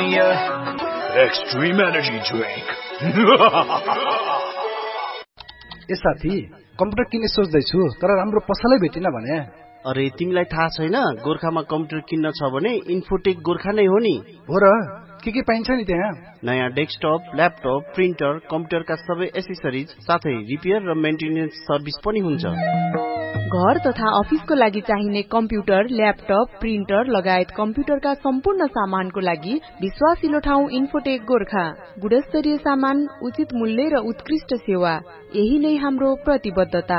Extreme energy drink. ए साथी, computer किन्ने सोच्दैछु तर राम्रो पसलै भेटिन भने। अरे तिमीलाई थाहा छैन, गोर्खामा कम्प्युटर किन्न छ भने इन्फोटेक गोर्खा नै हो नि। हो र, के पाइन्छ नि त्यहाँ? नयाँ डेस्कटप, ल्यापटप, प्रिन्टर, कम्प्युटरका सबै एसेसरिज साथै रिपेयर र मेन्टेनेन्स सर्भिस पनि हुन्छ। घर तथा अफिसको लागि चाहिने कम्प्युटर, ल्यापटप, प्रिन्टर लगायत कम्प्युटरका सम्पूर्ण सामानको लागि विश्वासिलो ठाउँ इन्फोटेक गोर्खा। गुणस्तरीय सामान, उचित मूल्य र उत्कृष्ट सेवा, यही नै हाम्रो प्रतिबद्धता।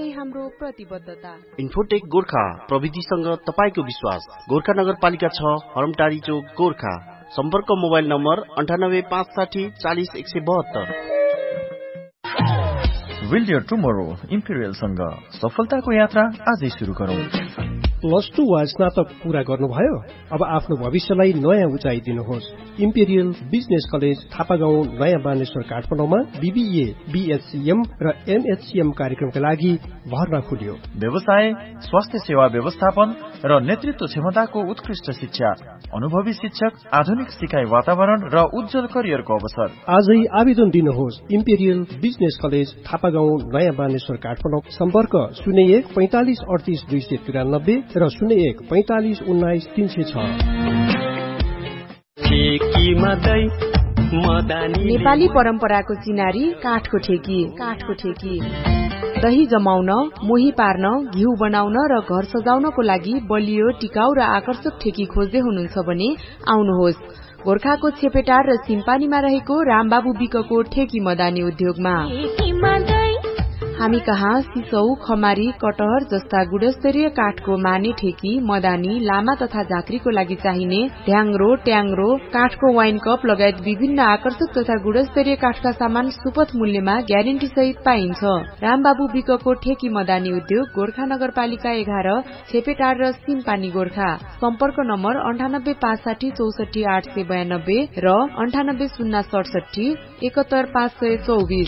इन्फोटेक गोर्खा, प्रविधिसँग तपाईको विश्वास। गोर्खा नगरपालिका 6, हरमटारी चोक, गोर्खा। सम्पर्क mobile number 9856 40 172। Build your tomorrow, imperial सँग सफलताको यात्रा आजै सुरु गरौँ। +2 वा स्नातक पूरा गर्नुभयो? अब आफ्नो भविष्यलाई नयाँ उचाइ दिनुहोस्। इम्पेरियल बिजनेस कलेज थापागाउँ, नयाँ बानेश्वर, काठमाडौँमा BBA, BHCM र MHCM कार्यक्रमका लागि भर्ना खुल्यो। व्यवसाय, स्वास्थ्य सेवा व्यवस्थापन र नेतृत्व क्षमताको उत्कृष्ट शिक्षा, अनुभवी शिक्षक, आधुनिक सिकाइ वातावरण र उज्जवल करियरको अवसर। आजै आवेदन दिनुहोस्। इम्पेरियल बिजनेस कलेज थापागाउँ, नयाँ बानेश्वर, काठमाडौँ। सम्पर्क 01 45 38 293 र 01 45 19 306। नेपाली परम्पराको चिनारी काठको ठेकी। दही जमाउन, मोही पार्न, घिउ बनाउन र घर सजाउनको लागि बलियो, टिकाउ र आकर्षक ठेकी खोज्दै हुनुहुन्छ भने आउनुहोस् गोर्खाको छेपेटार र सिम्पानीमा रहेको रामबाबु विकको ठेकी मदानी उद्योगमा। हामी कहाँ सिसौ, खमारी, कटहर जस्ता गुणस्तरीय काठको माने ठेकी, मदानी, लामा तथा झाँक्रीको लागि चाहिने ढ्याङ्ग्रो, ट्याङ्ग्रो, काठको वाइन कप लगायत विभिन्न आकर्षक तथा गुणस्तरीय काठका सामान सुपथ मूल्यमा ग्यारेन्टी सहित पाइन्छ। रामबाबु विकको ठेकी मदानी उद्योग, गोर्खा नगरपालिका 11, छेपेटार र सिम्पानी, गोर्खा। सम्पर्क नम्बर 9865 64 892 र 98 067 71 524।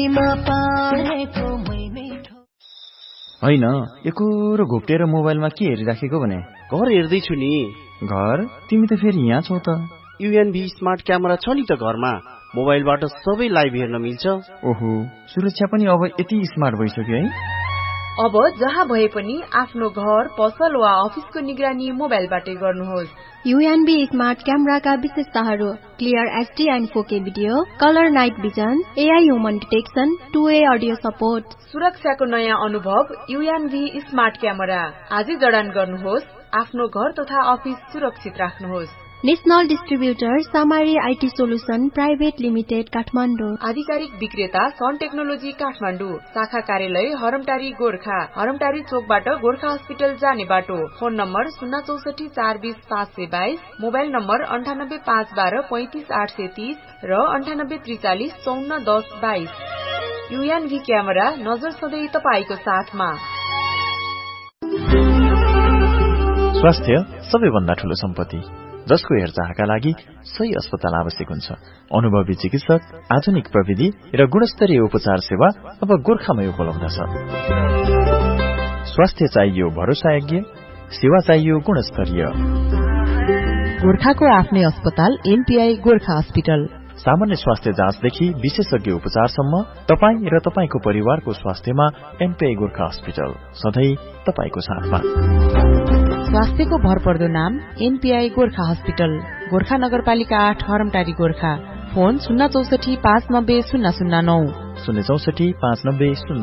हैन, एकोरो घोप्टेर मोबाइलमा के हेरिराखेको भने? घर हेर्दैछु नि। घर? तिमी त फेरि यहाँ छौ त। UNV स्मार्ट क्यामेरा छ नि त घरमा। मोबाइलबाट सबै लाइभ हेर्न मिल्छ। ओहो, सुरक्षा पनि अब यति स्मार्ट भइसक्यो है। अब जहाँ भए पनि आफ्नो घर, पसल वा अफिसको निगरानी मोबाइलबाटै गर्नुहोस्। UNB स्मार्ट क्यामेराका विशेषताहरू: clear HD and 4K video, colour night vision, AI human detection, 2A audio support. सुरक्षाको नयाँ अनुभव UNV स्मार्ट क्यामेरा। आजै जडान गर्नुहोस्। आफ्नो घर तथा अफिस सुरक्षित राख्नुहोस्। National distributor सामारी IT solution private limited, Kathmandu. आधिकारिक विक्रेता सन टेक्नोलोजी, काठमाडौँ। शाखा कार्यालय हरमटारी, गोर्खा। हरमटारी चोकबाट गोर्खा हस्पिटल जाने बाटो। फोन नम्बर 064 420 522, मोबाइल नम्बर 98 512 35 830 र 98 43 54 10 22। UNV क्यामेरा, नजर सधैँ तपाईको साथमा। स्वास्थ्य सबैभन्दा ठूलो सम्पत्ति, जसको हेरचाहका लागि सही अस्पताल आवश्यक हुन्छ। अनुभवी चिकित्सक, आधुनिक प्रविधि र गुणस्तरीय उपचार सेवा अब गोर्खामै उपलब्ध छ। स्वास्थ्य चाहियो भरोसायोग्य, सेवा चाहियो गुणस्तरीय। गोर्खाको आफ्नै अस्पताल NPI गोर्खा हस्पिटल। सामान्य स्वास्थ्य जाँचदेखि विशेषज्ञ उपचारसम्म तपाई र तपाईको परिवारको स्वास्थ्यमा NPI गोर्खा हस्पिटल सधैँ तपाईको साथमा। स्वास्थ्यको भरपर्दो नाम NPI गोर्खा हस्पिटल, गोर्खा नगरपालिका 8, हरमटारी, गोर्खा। फोन 064 590 009, 064 590 009।